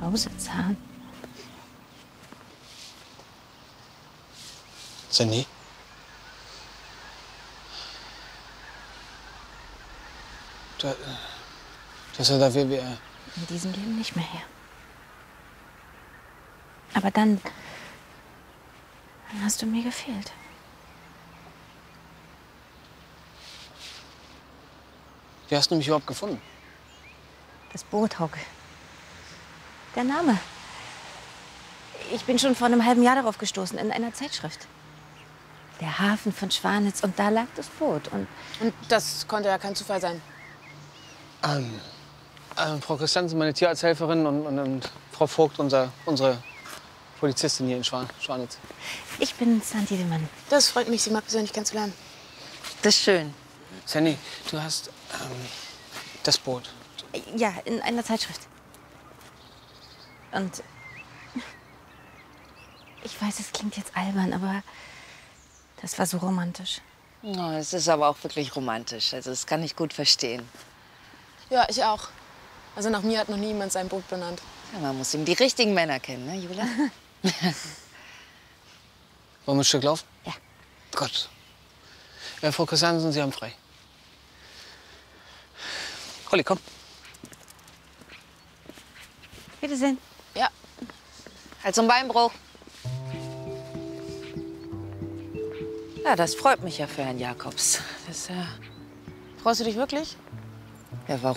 Brausezahn. Sandy? Das ist da wir. In diesem Leben nicht mehr her. Aber dann hast du mir gefehlt. Wie hast du mich überhaupt gefunden? Das Boot, Hauke. Der Name. Ich bin schon vor einem halben Jahr darauf gestoßen, in einer Zeitschrift. Der Hafen von Schwanitz, und da lag das Boot. Und das konnte ja kein Zufall sein. Frau Christiansen, meine Tierarzthelferin und Frau Vogt, unsere Polizistin hier in Schwanitz. ich bin Sandy Demann. Das freut mich, Sie mal persönlich kennenzulernen. Das ist schön. Sandy, du hast das Boot. Ja, in einer Zeitschrift. Und ich weiß, es klingt jetzt albern, aber das war so romantisch. Oh, es ist aber auch wirklich romantisch. Also das kann ich gut verstehen. Ja, ich auch. Also nach mir hat noch nie jemand sein Boot benannt. Ja, man muss eben die richtigen Männer kennen, ne, Julia? Wollen wir ein Stück laufen? Ja. Gut. Frau Christiansen, Sie haben frei. Holly, komm. Wiedersehen. Ja. Halt zum Beinbruch. Ja, das freut mich ja für Herrn Jakobs. Das, Freust du dich wirklich? ja, warum?